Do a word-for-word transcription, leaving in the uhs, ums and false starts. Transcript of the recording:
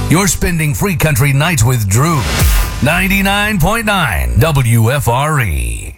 You're spending free country nights with Drew. ninety-nine point nine W F R E.